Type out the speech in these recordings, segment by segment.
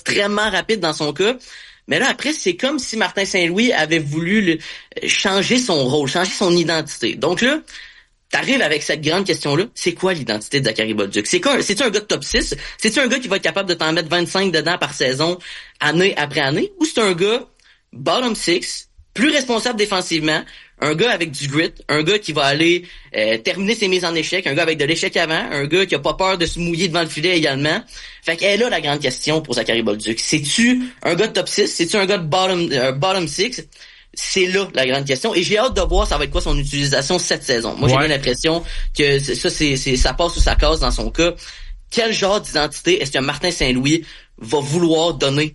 extrêmement rapide dans son cas. Mais là, après, c'est comme si Martin Saint-Louis avait voulu changer son rôle, changer son identité. Donc là, t'arrives avec cette grande question-là, c'est quoi l'identité de Zachary Bolduc? C'est-tu un gars de top 6? C'est-tu un gars qui va être capable de t'en mettre 25 dedans par saison, année après année? Ou c'est un gars bottom 6, plus responsable défensivement, un gars avec du grit, un gars qui va aller terminer ses mises en échec, un gars avec de l'échec avant, un gars qui a pas peur de se mouiller devant le filet également. Fait qu'elle est là la grande question pour Zachary Bolduc. C'est-tu un gars de top 6? C'est-tu un gars de bottom 6? C'est là la grande question. Et j'ai hâte de voir ça va être quoi son utilisation cette saison. Moi, j'ai bien l'impression que ça passe ou ça casse dans son cas. Quel genre d'identité est-ce que Martin Saint-Louis va vouloir donner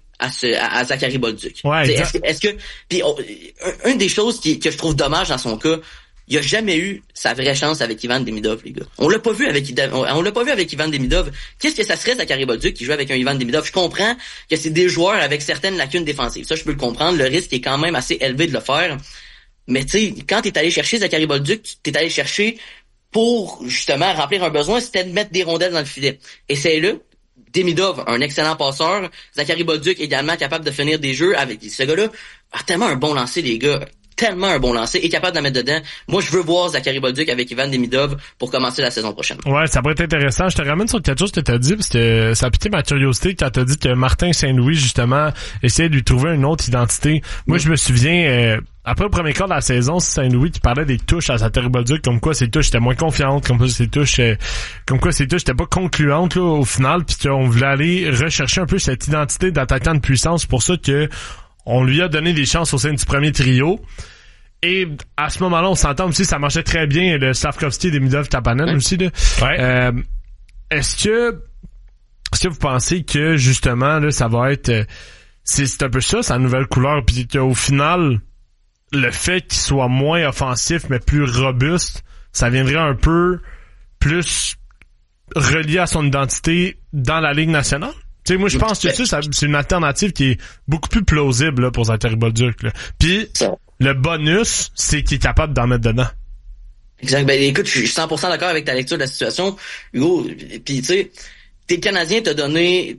à Zachary Bolduc? Ouais, est-ce que puis une des choses que je trouve dommage dans son cas, il a jamais eu sa vraie chance avec Ivan Demidov, les gars. On l'a pas vu avec Ivan Demidov. Qu'est-ce que ça serait Zachary Bolduc qui joue avec un Ivan Demidov? Je comprends que c'est des joueurs avec certaines lacunes défensives. Ça, je peux le comprendre. Le risque est quand même assez élevé de le faire. Mais tu sais, quand t'es allé chercher Zachary Bolduc, t'es allé chercher pour justement remplir un besoin, c'était de mettre des rondelles dans le filet. Et c'est là. Demidov, un excellent passeur. Zachary Bolduc également capable de finir des jeux avec ce gars-là. A tellement un bon lancer, les gars. Tellement un bon lancer, est capable d'en mettre dedans. Moi, je veux voir Zachary Bolduc avec Ivan Demidov pour commencer la saison prochaine. Ouais, ça pourrait être intéressant. Je te ramène sur quelque chose que t'as dit, parce que ça a piqué ma curiosité quand t'as dit que Martin Saint-Louis, justement, essayait de lui trouver une autre identité. Moi, je me souviens, après le premier quart de la saison, c'est Saint-Louis qui parlait des touches à Zachary Bolduc, comme quoi ses touches étaient moins confiantes, comme quoi ses touches étaient pas concluantes, là, au final, pis qu'on voulait aller rechercher un peu cette identité d'attaquant de puissance. C'est pour ça que on lui a donné des chances au sein du premier trio. Et à ce moment-là, on s'entend aussi, ça marchait très bien, le Slavkovski, Demidov, Tapanen aussi, là. Ouais. Est-ce que vous pensez que, justement, là, ça va être, c'est un peu ça, sa nouvelle couleur, puis qu'au final, le fait qu'il soit moins offensif, mais plus robuste, ça viendrait un peu plus relié à son identité dans la Ligue nationale? Tu sais, moi, je pense que ça, c'est une alternative qui est beaucoup plus plausible, là, pour Zachary Bolduc, là. Puis, le bonus, c'est qu'il est capable d'en mettre dedans. Exact. Ben, écoute, je suis 100% d'accord avec ta lecture de la situation, Hugo. Puis, tu sais, t'es Canadien t'a donné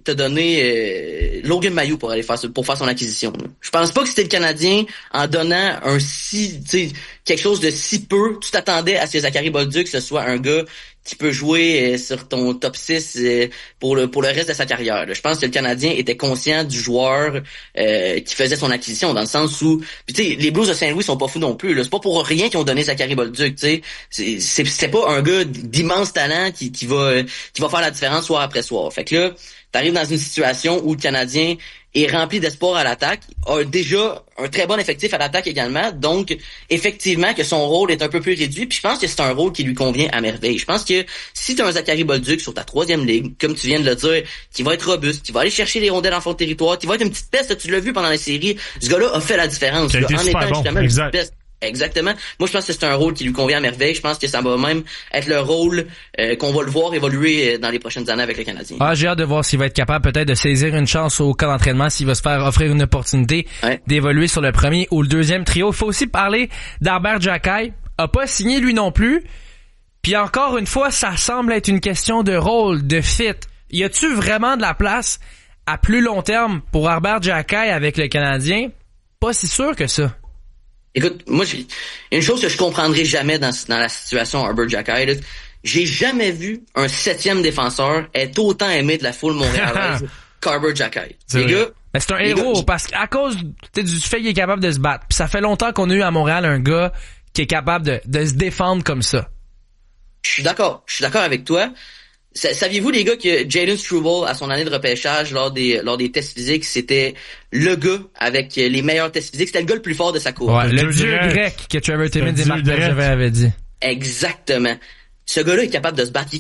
Logan Mailloux pour faire son acquisition. Là. Je pense pas que c'était le Canadien en donnant quelque chose de si peu. Tu t'attendais à ce que Zachary Bolduc ce soit un gars qui peut jouer sur ton top 6 pour le reste de sa carrière. Là. Je pense que le Canadien était conscient du joueur qui faisait son acquisition, dans le sens où, puis tu sais, les Blues de Saint-Louis sont pas fous non plus. Là. C'est pas pour rien qu'ils ont donné Zachary Bolduc. Tu sais, c'est pas un gars d'immense talent qui va faire la différence soir après soir. Fait que là, t'arrives dans une situation où le Canadien est rempli d'espoir à l'attaque, a déjà un très bon effectif à l'attaque également, donc effectivement que son rôle est un peu plus réduit, puis je pense que c'est un rôle qui lui convient à merveille. Je pense que si tu as un Zachary Bolduc sur ta 3e ligue, comme tu viens de le dire, qui va être robuste, qui va aller chercher les rondelles en fond de territoire, qui va être une petite peste, tu l'as vu pendant la série, ce gars-là a fait la différence. Là, en étant justement une petite peste. Exactement. Moi, je pense que c'est un rôle qui lui convient à merveille. Je pense que ça va même être le rôle qu'on va le voir évoluer dans les prochaines années avec le Canadien. Ah, j'ai hâte de voir s'il va être capable peut-être de saisir une chance au camp d'entraînement, s'il va se faire offrir une opportunité d'évoluer sur le premier ou le deuxième trio. Il faut aussi parler d'Arbert Xhekaj. A pas signé lui non plus. Puis encore une fois, ça semble être une question de rôle, de fit. Y a-tu vraiment de la place à plus long terme pour Arbert Xhekaj avec le Canadien? Pas si sûr que ça. Écoute, moi, une chose que je comprendrai jamais dans la situation Arbert Xhekaj, j'ai jamais vu un 7e défenseur être autant aimé de la foule montréalaise qu'Arbert Xhekaj. Les gars, mais c'est un héros, parce qu'à cause du fait qu'il est capable de se battre. Puis ça fait longtemps qu'on a eu à Montréal un gars qui est capable de se défendre comme ça. Je suis d'accord avec toi. Saviez-vous, les gars, que Jalen Struble, à son année de repêchage, lors des tests physiques, c'était le gars avec les meilleurs tests physiques. C'était le gars le plus fort de sa cour. Ouais, le dieu grec que Trevor Timmins et Marc Bergevin avaient dit. Exactement. Ce gars-là est capable de se battre. Il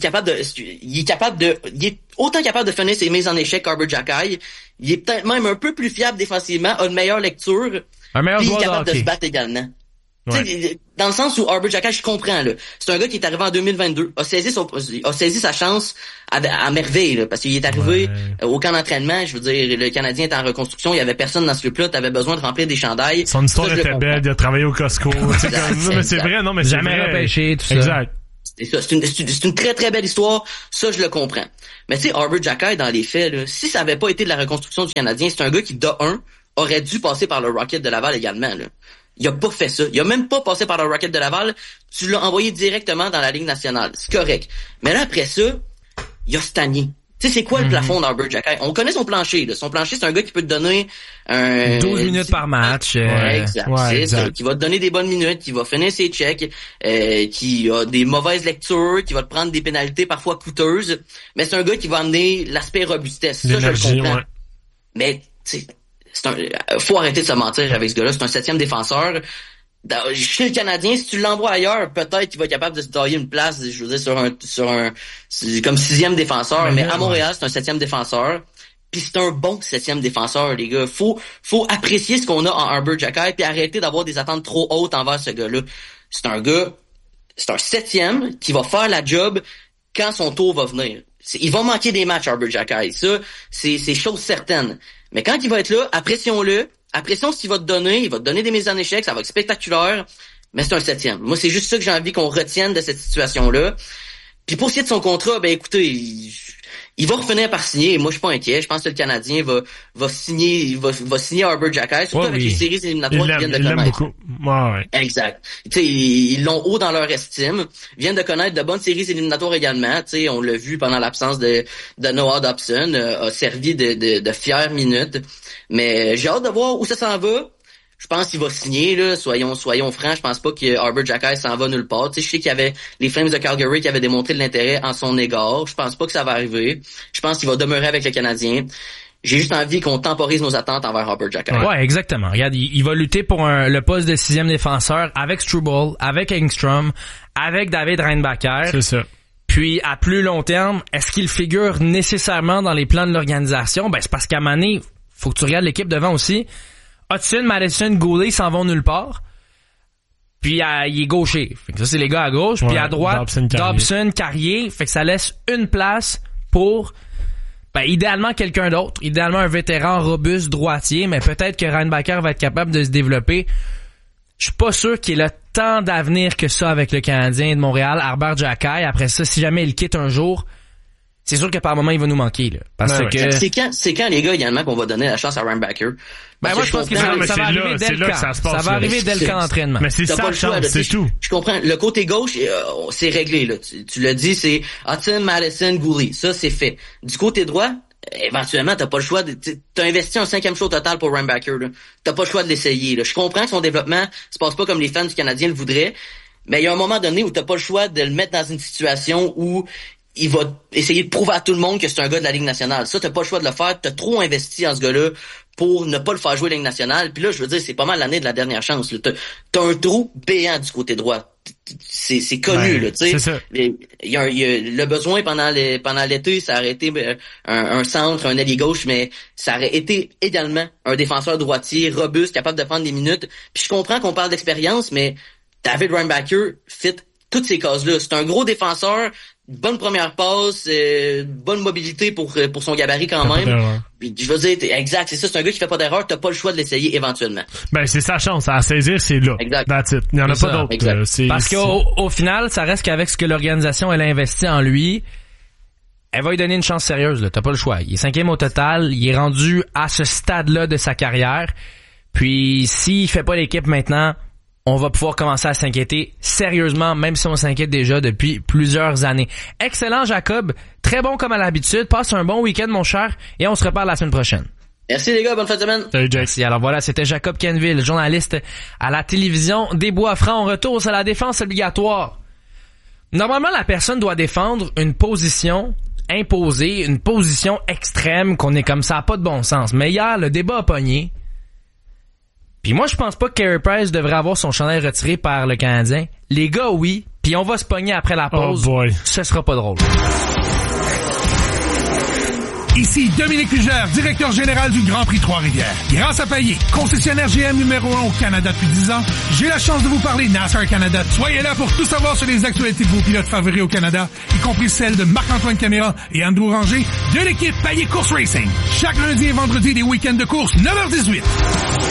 est autant capable de finir ses mises en échec qu'Arbert Xhekaj. Il est peut-être même un peu plus fiable défensivement, a une meilleure lecture. Un meilleur joueur de hockey. Il est capable de se battre également. Ouais. Dans le sens où Arbert Xhekaj, je comprends, là. C'est un gars qui est arrivé en 2022, a saisi sa chance à merveille, là, parce qu'il est arrivé au camp d'entraînement. Je veux dire, le Canadien est en reconstruction, il y avait personne dans ce club-là, t'avais besoin de remplir des chandails. Son histoire était belle, il a travaillé au Costco. Mais c'est vrai, non, mais jamais repêché, tout ça. Exact. C'est ça, c'est une très très belle histoire, ça je le comprends. Mais tu sais, Arber Xhekaj, dans les faits, là, si ça avait pas été de la reconstruction du Canadien, c'est un gars qui, de un, aurait dû passer par le Rocket de Laval également, là. Il a pas fait ça. Il a même pas passé par le Rocket de Laval. Tu l'as envoyé directement dans la Ligue nationale. C'est correct. Mais là, après ça, il a stagné. Tu sais, c'est quoi le plafond d'Arber Xhekaj? On connaît son plancher, là. Son plancher, c'est un gars qui peut te donner 12 minutes par match. Exact. C'est ça. Qui va te donner des bonnes minutes, qui va finir ses checks, qui a des mauvaises lectures, qui va te prendre des pénalités parfois coûteuses. Mais c'est un gars qui va amener l'aspect robustesse. Ça, je le comprends. Ouais. Mais, tu sais, faut arrêter de se mentir avec ce gars-là. C'est un 7e défenseur. Chez le Canadien, si tu l'envoies ailleurs, peut-être qu'il va être capable de se tailler une place, je veux dire, sur un comme 6e défenseur. Mais à Montréal, c'est un 7e défenseur. Puis c'est un bon 7e défenseur, les gars. Faut apprécier ce qu'on a en Arber Xhekaj puis arrêter d'avoir des attentes trop hautes envers ce gars-là. C'est un 7e qui va faire la job quand son tour va venir. Il va manquer des matchs, Arber Xhekaj. Ça, c'est chose certaine. Mais quand il va être là, apprécions-le. Apprécions ce qu'il va te donner. Il va te donner des mises en échec. Ça va être spectaculaire. Mais c'est un 7e. Moi, c'est juste ça que j'ai envie qu'on retienne de cette situation-là. Puis pour ce qui est de son contrat, ben écoutez, il va revenir par signer. Moi, je suis pas inquiet. Je pense que le Canadien va signer Arber Xhekaj, surtout avec les séries éliminatoires qu'ils viennent de connaître. Beaucoup. Ouais. Exact. Tu sais, ils l'ont haut dans leur estime. Ils viennent de connaître de bonnes séries éliminatoires également. Tu sais, on l'a vu pendant l'absence de Noah Dobson, a servi de fières minutes. Mais j'ai hâte de voir où ça s'en va. Je pense qu'il va signer, là. Soyons francs. Je pense pas que Arber Xhekaj s'en va nulle part. Tu sais, je sais qu'il y avait les Flames de Calgary qui avaient démontré de l'intérêt en son égard. Je pense pas que ça va arriver. Je pense qu'il va demeurer avec le Canadien. J'ai juste envie qu'on temporise nos attentes envers Arber Xhekaj. Ouais, exactement. Regarde, il va lutter pour le poste de 6e défenseur avec Struble, avec Engstrom, avec David Reinbacher. C'est ça. Puis, à plus long terme, est-ce qu'il figure nécessairement dans les plans de l'organisation? Ben, c'est parce qu'à un moment donné, faut que tu regardes l'équipe devant aussi. Hudson, Madison, Goulet s'en vont nulle part. Puis il est gaucher. Fait que ça, c'est les gars à gauche. Ouais, puis à droite, Dobson, Carrier. Fait que ça laisse une place pour idéalement quelqu'un d'autre. Idéalement un vétéran robuste droitier. Mais peut-être que Reinbacher va être capable de se développer. Je suis pas sûr qu'il ait le temps d'avenir que ça avec le Canadien de Montréal. Arber Xhekaj. Après ça, si jamais il quitte un jour, c'est sûr que par moment il va nous manquer là. Parce que c'est quand les gars également qu'on va donner la chance à Reinbacher. Ben moi je pense que ça va arriver dès le camp. Ça va arriver dès le camp d'entraînement. Mais c'est ça, c'est tout. Je comprends. Le côté gauche, c'est réglé là. Tu l'as dit, c'est Hudson, Madison, Goulet. Ça c'est fait. Du côté droit, éventuellement t'as pas le choix. T'as investi un 5e show total pour Reinbacher là. T'as pas le choix de l'essayer là. Je comprends que son développement se passe pas comme les fans du Canadien le voudraient, mais il y a un moment donné où t'as pas le choix de le mettre dans une situation où il va essayer de prouver à tout le monde que c'est un gars de la Ligue nationale. Ça, t'as pas le choix de le faire. T'as trop investi en ce gars-là pour ne pas le faire jouer Ligue nationale. Puis là, je veux dire, c'est pas mal l'année de la dernière chance. Là. T'as un trou béant du côté droit. C'est connu, là, tu sais. Il y a le besoin pendant l'été, ça aurait été un centre, un ailier gauche, mais ça aurait été également un défenseur droitier, robuste, capable de prendre des minutes. Puis je comprends qu'on parle d'expérience, mais David Reinbacher fit toutes ces cases-là. C'est un gros défenseur, bonne première passe, bonne mobilité pour son gabarit quand même. Puis, je veux dire, exact, c'est ça, c'est un gars qui fait pas d'erreur, t'as pas le choix de l'essayer éventuellement. Ben c'est sa chance, à saisir, c'est là. Exact. That's it. Il y en a pas d'autres. Parce qu'au final, ça reste qu'avec ce que l'organisation elle a investi en lui, elle va lui donner une chance sérieuse, là. T'as pas le choix. Il est 5e au total, il est rendu à ce stade-là de sa carrière. Puis s'il fait pas l'équipe maintenant, on va pouvoir commencer à s'inquiéter sérieusement, même si on s'inquiète déjà depuis plusieurs années. Excellent, Jacob. Très bon comme à l'habitude. Passe un bon week-end, mon cher, et on se reparle la semaine prochaine. Merci les gars, bonne fin de semaine. Salut, Jack. Merci. Alors voilà, c'était Jacob Quenneville, journaliste à la télévision des Bois-Francs. On retourne à la défense obligatoire. Normalement, la personne doit défendre une position imposée, une position extrême, qu'on est comme ça, pas de bon sens. Mais hier, le débat a pogné. Puis moi, je pense pas que Carey Price devrait avoir son chandail retiré par le Canadien. Les gars, oui. Puis on va se pogner après la pause. Oh boy. Ce sera pas drôle. Ici Dominique Fugère, directeur général du Grand Prix Trois-Rivières. Grâce à Payet, concessionnaire GM numéro 1 au Canada depuis 10 ans, j'ai la chance de vous parler NASCAR Canada. Soyez là pour tout savoir sur les actualités de vos pilotes favoris au Canada, y compris celles de Marc-Antoine Caméra et Andrew Ranger de l'équipe Payet Course Racing. Chaque lundi et vendredi, des week-ends de course, 9h18.